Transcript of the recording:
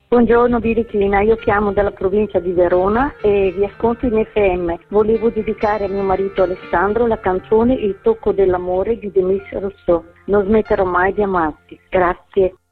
Buongiorno Birichina, io chiamo dalla provincia di Verona e vi ascolto in FM. Volevo dedicare a mio marito Alessandro la canzone Il tocco dell'amore di Demis Rousseau. Non smetterò mai di amarti. Grazie.